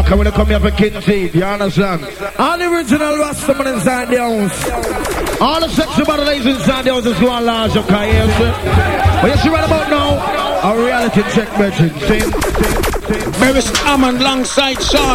Mark, I will come here for King Teeth, you understand? All the original Rastaman inside the house. All the sexy body ladies inside the house is going large, okay, yes, sir? What you see right about now? A reality check, Virgin. Maris Hammond alongside Sean.